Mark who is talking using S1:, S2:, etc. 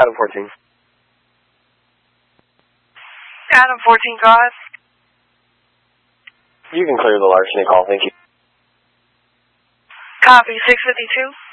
S1: Adam 14.
S2: Adam 14, go ahead.
S1: You can clear the larceny call, thank you.
S2: Copy, 652.